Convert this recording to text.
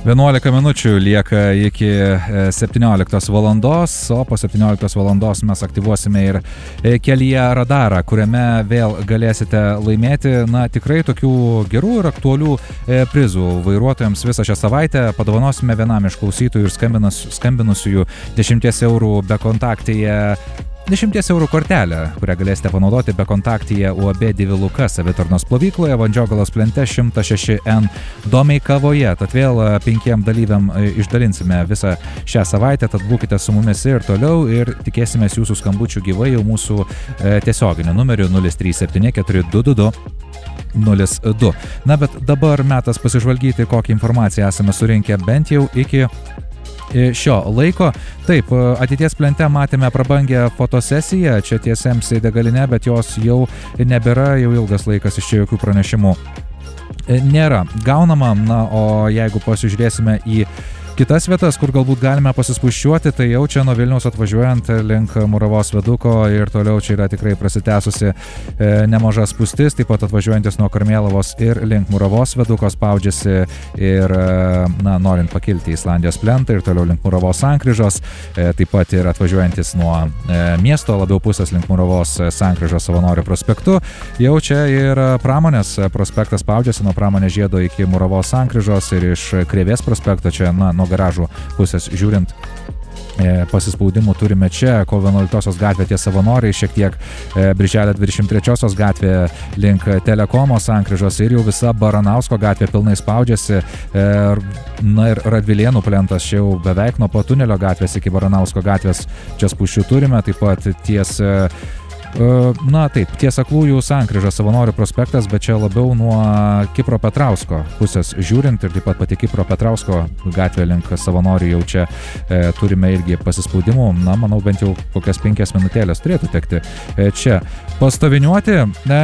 11 minučių lieka iki 17 valandos, o po 17 valandos mes aktyvuosime ir kelyje radarą, kuriame vėl galėsite laimėti, tikrai tokių gerų ir aktualių prizų. Vairuotojams visą šią savaitę padovanosime vienam iš klausytojų ir skambinusiųjų 10 eurų bekontaktėje 10 eurų kortelę, kurią galėsite panaudoti bekontaktyje UAB Diviluka savitarnos plovykloje Vandžiogalos plente 106N Domeikavoje. Tad vėl 5 dalyviam išdalinsime visą šią savaitę, tad būkite su mumis ir toliau ir tikėsimės jūsų skambučių gyvai jau mūsų tiesioginiu numeriu 037 422 02. Bet dabar metas pasižvalgyti, kokią informaciją esame surinkę bent jau iki šio laiko. Taip, ateities plente matėme prabangę fotosesiją, čia ties MC degalinė, bet jos jau nebėra, jau ilgas laikas iš čia jokių pranešimų nėra gaunama. O jeigu pasižiūrėsime į kitas vietas, kur galbūt galime pasispuščiuoti, tai jau čia nuo Vilniaus atvažiuojant link Muravos viaduko ir toliau čia yra tikrai prasitęsusi nemaža spūstis, taip pat atvažiuojantis nuo Karmėlavos ir link Muravos viaduko spaudžiasi ir norint pakilti į Islandijos plentą ir toliau link Muravos sankryžos, taip pat ir atvažiuojantis nuo miesto labiau pusės link Muravos sankryžos Savanorių prospektu, jau čia ir Pramonės prospektas spaudžiasi nuo Pramonės žiedo iki Muravos sankryžos ir iš Krėvės prospekto čia nuo garažų pusės žiūrint pasispaudimų turime čia, kovo 11 gatvė ties Savanoriai, šiek tiek Birželio 23 gatvė link Telekomo sankryžos ir jau visa Baranausko gatvė pilnai spaudžiasi. Ir Radvilėnų plentas čia jau beveik nuo pat tunelio gatvės iki Baranausko gatvės čia spūsčių turime, taip pat ties ties Aklųjų sankryža Savanorių prospektas, bet čia labiau nuo Kipro Petrausko pusės žiūrint ir taip pat pati Kipro Petrausko gatvė link Savanorių jau čia turime irgi pasispaudimų, manau bent jau kokias 5 minutėlės turėtų tekti čia pastoviniuoti.